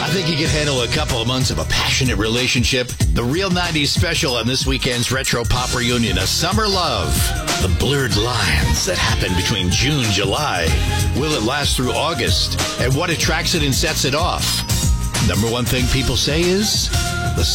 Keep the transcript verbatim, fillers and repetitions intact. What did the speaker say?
I think you can handle a couple of months of a passionate relationship. The Real nineties special on this weekend's Retro Pop Reunion, A Summer Love. The blurred lines that happen between June and July. Will it last through August? And what attracts it and sets it off? Number one thing people say is the